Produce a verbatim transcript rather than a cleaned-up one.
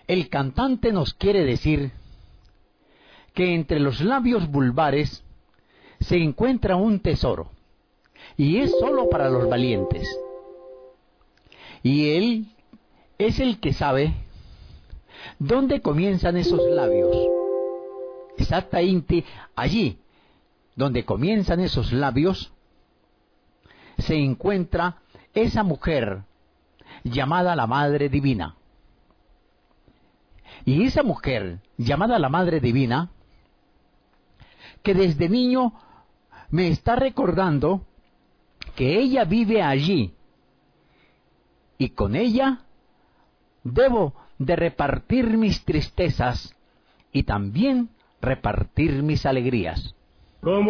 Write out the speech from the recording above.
El cantante nos quiere decir que entre los labios vulvares se encuentra un tesoro, y es solo para los valientes. Y él es el que sabe dónde comienzan esos labios. Exactamente allí, donde comienzan esos labios, se encuentra esa mujer llamada la Madre Divina. Y esa mujer llamada la Madre Divina, que desde niño me está recordando que ella vive allí, y con ella debo de repartir mis tristezas y también repartir mis alegrías.